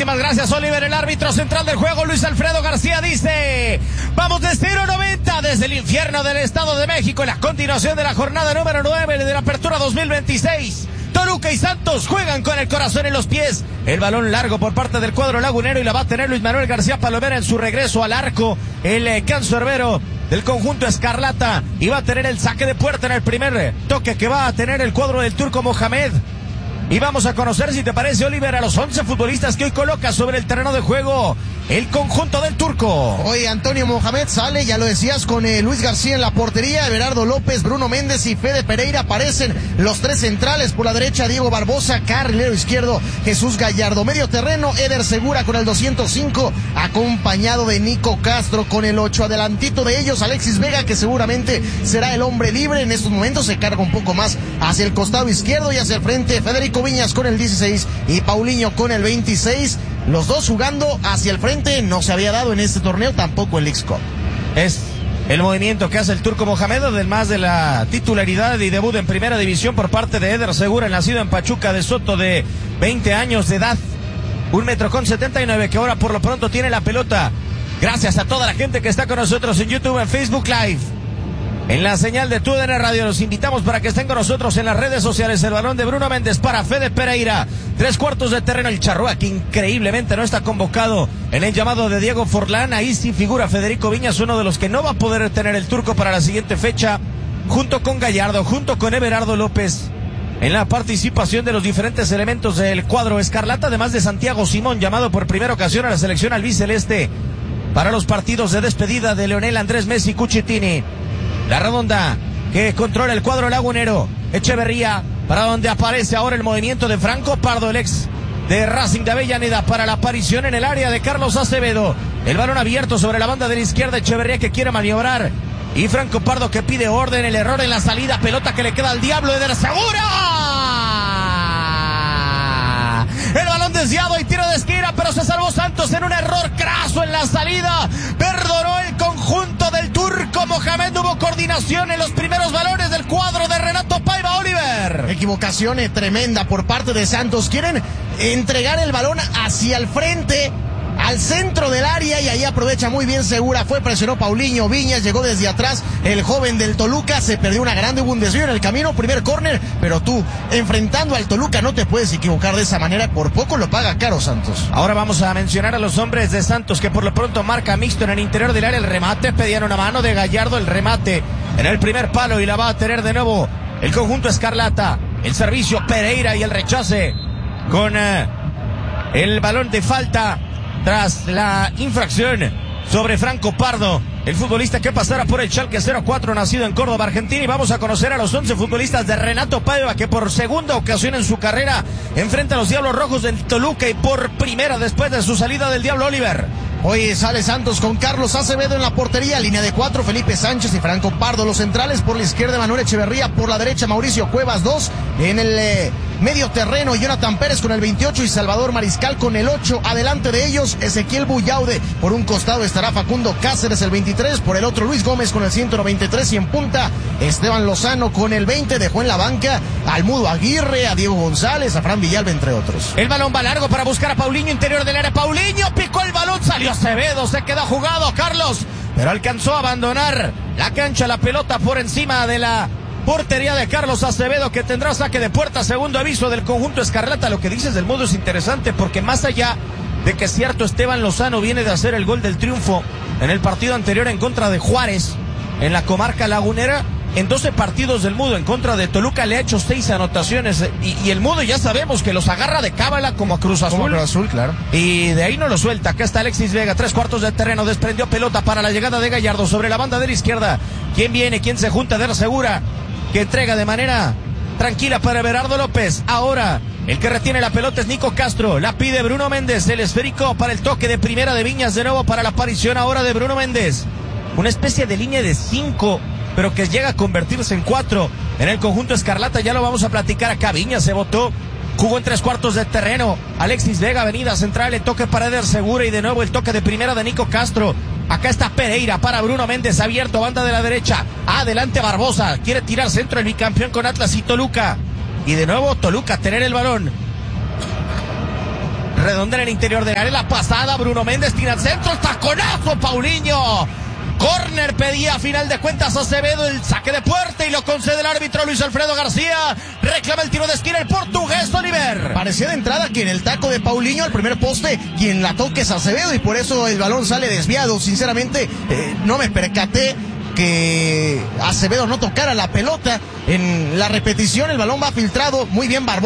Muchísimas gracias, Oliver. El árbitro central del juego, Luis Alfredo García, dice: vamos de 0-90 desde el infierno del Estado de México en la continuación de la jornada número 9 de la Apertura 2026. Toluca y Santos juegan con el corazón en los pies. El balón largo por parte del cuadro lagunero y la va a tener Luis Manuel García Palomera en su regreso al arco. El cancerbero del conjunto escarlata, y va a tener el saque de puerta en el primer toque que va a tener el cuadro del turco Mohamed. Y vamos a conocer, si te parece, Oliver, a los 11 futbolistas que hoy coloca sobre el terreno de juego el conjunto del turco. Hoy Antonio Mohamed sale, ya lo decías, con Luis García en la portería, Everardo López, Bruno Méndez y Fede Pereira. Aparecen los tres centrales. Por la derecha, Diego Barbosa, carrilero izquierdo, Jesús Gallardo. Medio terreno, Eder Segura con el 205, acompañado de Nico Castro con el 8. Adelantito de ellos, Alexis Vega, que seguramente será el hombre libre. En estos momentos se carga un poco más hacia el costado izquierdo y hacia el frente, Federico Viñas con el 16 y Paulinho con el 26. Los dos jugando hacia el frente, no se había dado en este torneo, tampoco el Leagues Cup. Es el movimiento que hace el turco Mohamed, además de la titularidad y debut en primera división por parte de Eder Segura, nacido en Pachuca de Soto, de 20 años de edad, 1,79 m, que ahora por lo pronto tiene la pelota. Gracias a toda la gente que está con nosotros en YouTube, en Facebook Live, en la señal de TUDN Radio. Los invitamos para que estén con nosotros en las redes sociales. El balón de Bruno Méndez para Fede Pereira. 3/4 de terreno el Charrúa, que increíblemente no está convocado en el llamado de Diego Forlán. Ahí sí figura Federico Viñas, uno de los que no va a poder tener el turco para la siguiente fecha, junto con Gallardo, junto con Everardo López, en la participación de los diferentes elementos del cuadro escarlata, además de Santiago Simón, llamado por primera ocasión a la selección albiceleste para los partidos de despedida de Leonel Andrés Messi Cucitini. La redonda que controla el cuadro lagunero, Echeverría, para donde aparece ahora el movimiento de Franco Pardo, el ex de Racing de Avellaneda, para la aparición en el área de Carlos Acevedo. El balón abierto sobre la banda de la izquierda, Echeverría que quiere maniobrar, y Franco Pardo que pide orden. El error en la salida, pelota que le queda al diablo de Segura. El balón desviado y tiro de esquina, pero se salvó Santos en un error craso en la salida. Perdonó el conjunto del turco Mohamed. Hubo coordinación en los primeros balones del cuadro de Renato Paiva, Oliver. Equivocación tremenda por parte de Santos. Quieren entregar el balón hacia el frente, al centro del área, y ahí aprovecha muy bien Segura. Presionó Paulinho, Viñas llegó desde atrás, el joven del Toluca, se perdió una grande, hubo un desvío en el camino, primer córner, pero tú, enfrentando al Toluca, no te puedes equivocar de esa manera, por poco lo paga caro Santos. Ahora vamos a mencionar a los hombres de Santos, que por lo pronto marca mixto en el interior del área. El remate, pedían una mano de Gallardo, el remate en el primer palo, y la va a tener de nuevo el conjunto escarlata. El servicio, Pereira, y el rechace con el balón de falta tras la infracción sobre Franco Pardo, el futbolista que pasará por el Schalke 04, nacido en Córdoba, Argentina. Y vamos a conocer a los 11 futbolistas de Renato Paiva, que por segunda ocasión en su carrera enfrenta a los Diablos Rojos del Toluca, y por primera después de su salida del Diablo, Oliver. Hoy sale Santos con Carlos Acevedo en la portería, línea de 4, Felipe Sánchez y Franco Pardo. Los centrales, por la izquierda Manuel Echeverría, por la derecha Mauricio Cuevas, 2. En el medio terreno, Jonathan Pérez con el 28 y Salvador Mariscal con el 8. Adelante de ellos, Ezequiel Buyaude. Por un costado estará Facundo Cáceres, el 23. Por el otro, Luis Gómez con el 193. Y en punta, Esteban Lozano con el 20. Dejó en la banca al Mudo Aguirre, a Diego González, a Fran Villalba, entre otros. El balón va largo para buscar a Paulinho, interior del área. Paulinho picó el balón, salió Acevedo, se queda jugado Carlos, pero alcanzó a abandonar la cancha, la pelota por encima de la portería de Carlos Acevedo, que tendrá saque de puerta. Segundo aviso del conjunto escarlata. Lo que dices del Mudo es interesante, porque más allá de que es cierto, Esteban Lozano viene de hacer el gol del triunfo en el partido anterior en contra de Juárez en la comarca lagunera, en 12 partidos del Mudo en contra de Toluca le ha hecho 6 anotaciones, y el Mudo ya sabemos que los agarra de cábala como a Cruz Azul. Como Cruz Azul, claro. Y de ahí no lo suelta. Acá está Alexis Vega, 3/4 de terreno, desprendió pelota para la llegada de Gallardo sobre la banda de la izquierda. ¿Quién viene? ¿Quién se junta? De Segura, que entrega de manera tranquila para Everardo López. Ahora el que retiene la pelota es Nico Castro, la pide Bruno Méndez, el esférico para el toque de primera de Viñas, de nuevo para la aparición ahora de Bruno Méndez. Una especie de línea de 5, pero que llega a convertirse en 4 en el conjunto escarlata. Ya lo vamos a platicar acá. Viñas se botó, jugó en 3/4 de terreno. Alexis Vega, avenida central, el toque para Eder Segura, y de nuevo el toque de primera de Nico Castro. Acá está Pereira para Bruno Méndez, abierto, banda de la derecha. Adelante Barbosa, quiere tirar centro el bicampeón con Atlas y Toluca. Y de nuevo Toluca tener el balón. redondea en el interior del área, la pasada, Bruno Méndez tira al centro, el taconazo, Paulinho. Corner pedía a final de cuentas Acevedo, el saque de puerta y lo concede el árbitro Luis Alfredo García. Reclama el tiro de esquina el portugués Oliver. Parecía de entrada que en el taco de Paulinho al primer poste quien la toque es Acevedo y por eso el balón sale desviado. Sinceramente no me percaté que Acevedo no tocara la pelota. En la repetición el balón va filtrado muy bien Barbosa.